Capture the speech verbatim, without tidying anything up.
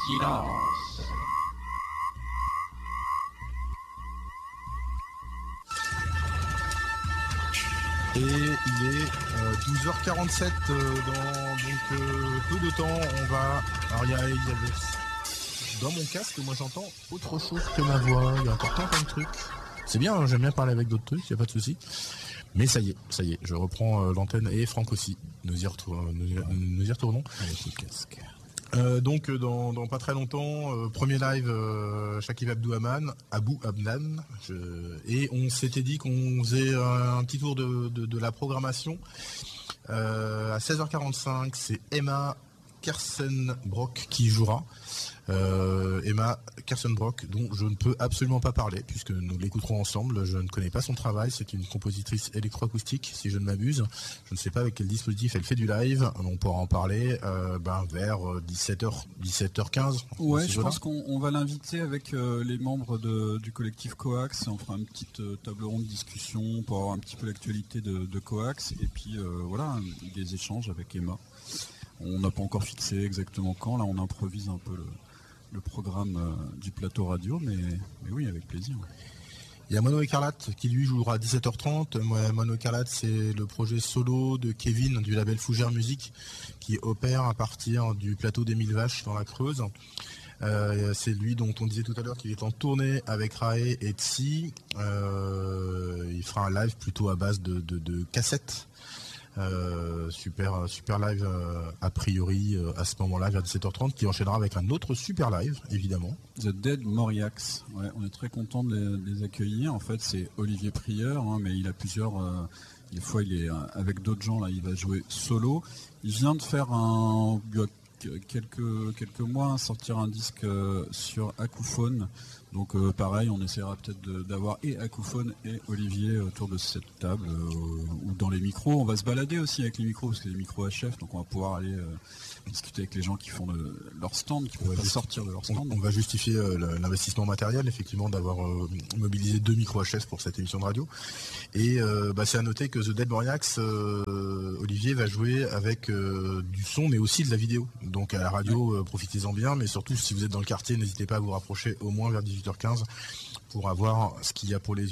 Silence. Et il est euh, douze heures quarante-sept euh, dans donc euh, peu de temps. On va. Alors il y a, il y avait dans mon casque, moi j'entends autre chose que ma voix. Il y a encore plein de trucs. C'est bien, hein, j'aime bien parler avec d'autres trucs, il y a pas de souci. Mais ça y est, ça y est, je reprends euh, l'antenne et Franck aussi. Nous y retournons. Nous y, nous y retournons. Avec le casque. Euh, donc dans, dans pas très longtemps, euh, premier live euh, Shakib Abdouhaman, Abou Abnan, je, et on s'était dit qu'on faisait un, un petit tour de, de, de la programmation. Euh, à seize heures quarante-cinq, c'est Emma Kersenbrock qui jouera. Euh, Emma Kersenbrock, dont je ne peux absolument pas parler puisque nous l'écouterons ensemble. Je ne connais pas son travail. C'est une compositrice électroacoustique, si je ne m'abuse. Je ne sais pas avec quel dispositif elle fait du live. On pourra en parler euh, ben, vers dix-sept heures, dix-sept heures quinze. Ouais, je pense qu'on on va l'inviter avec euh, les membres de, du collectif Coax. On fera une petite euh, table ronde de discussion pour avoir un petit peu l'actualité de, de Coax et puis euh, voilà, des échanges avec Emma. On n'a pas encore fixé exactement quand. Là, on improvise un peu le le programme euh, du plateau radio, mais, mais oui, avec plaisir. Il y a Mono Écarlate qui lui jouera à dix-sept heures trente. Mono Écarlate, c'est le projet solo de Kevin du label Fougère Musique qui opère à partir du plateau des Mille Vaches dans la Creuse. Euh, c'est lui dont on disait tout à l'heure qu'il est en tournée avec Rae et Tsi. Euh, il fera un live plutôt à base de, de, de cassettes. Euh, super super live euh, a priori euh, à ce moment-là vers dix-sept heures trente qui enchaînera avec un autre super live évidemment. The Dead Moriax. Ouais, on est très content de les, de les accueillir. En fait, c'est Olivier Prieur, hein, mais il a plusieurs. Euh, des fois, il est euh, avec d'autres gens. Là, il va jouer solo. Il vient de faire un il y a quelques quelques mois sortir un disque euh, sur Acouphone. Donc euh, pareil, on essaiera peut-être de, d'avoir et Acouphone et Olivier autour de cette table euh, ou dans les micros. On va se balader aussi avec les micros parce que les micros H F, donc on va pouvoir aller euh, discuter avec les gens qui font le, leur stand, qui peuvent pas sortir de leur stand. On, on va justifier euh, l'investissement matériel, effectivement, d'avoir euh, mobilisé deux micros H F pour cette émission de radio. Et euh, bah, c'est à noter que The Dead Moriax, euh, Olivier va jouer avec euh, du son, mais aussi de la vidéo. Donc à la radio, ouais. euh, profitez-en bien, mais surtout si vous êtes dans le quartier, n'hésitez pas à vous rapprocher au moins vers dix-huit heures quinze pour avoir ce qu'il y a pour les